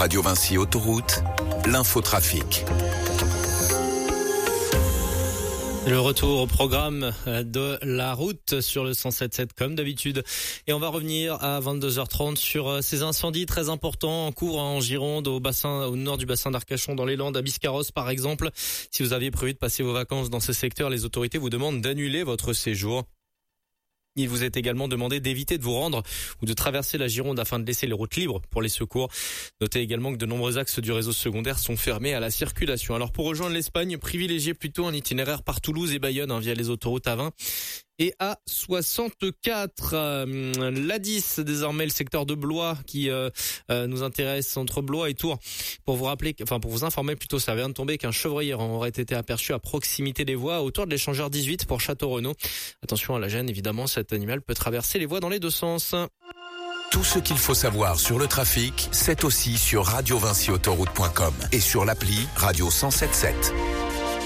Radio Vinci Autoroute, l'infotrafic. Le retour au programme de la route sur le 107.7 comme d'habitude. Et on va revenir à 22h30 sur ces incendies très importants en cours en Gironde, au nord du bassin d'Arcachon, dans les Landes, à Biscarrosse par exemple. Si vous aviez prévu de passer vos vacances dans ce secteur, les autorités vous demandent d'annuler votre séjour. Il vous est également demandé d'éviter de vous rendre ou de traverser la Gironde afin de laisser les routes libres pour les secours. Notez également que de nombreux axes du réseau secondaire sont fermés à la circulation. Alors pour rejoindre l'Espagne, privilégiez plutôt un itinéraire par Toulouse et Bayonne via les autoroutes A20 et A64. L'A10 désormais, le secteur de Blois qui nous intéresse, entre Blois et Tours. Pour vous informer plutôt, ça vient de tomber qu'un chevreuil aurait été aperçu à proximité des voies autour de l'échangeur 18 pour Château-Renaud. Attention à la gêne, évidemment, cet animal peut traverser les voies dans les deux sens. Tout ce qu'il faut savoir sur le trafic, c'est aussi sur radiovinciautoroute.com et sur l'appli Radio 107.7.